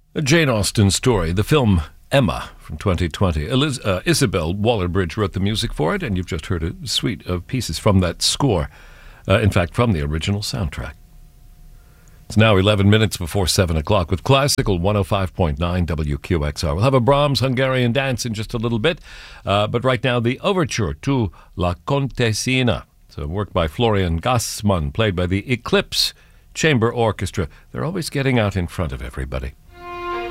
A Jane Austen story, the film Emma from 2020. Isabel Waller-Bridge wrote the music for it, and you've just heard a suite of pieces from that score. In fact, from the original soundtrack. It's now 11 minutes before 7 o'clock with Classical 105.9 WQXR. We'll have a Brahms Hungarian dance in just a little bit, but right now the overture to La Contessina. It's a work by Florian Gassmann, played by the Eclipse Chamber Orchestra. They're always getting out in front of everybody.